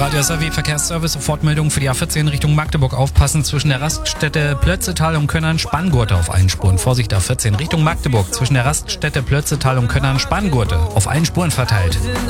Radio SAW Verkehrsservice, Sofortmeldung für die A14 Richtung Magdeburg. Aufpassen zwischen der Raststätte Plötzetal und Könnern-Spangurte auf allen Spuren. Vorsicht A14 Richtung Magdeburg zwischen der Raststätte Plötzetal und Könnern-Spangurte auf allen Spuren verteilt.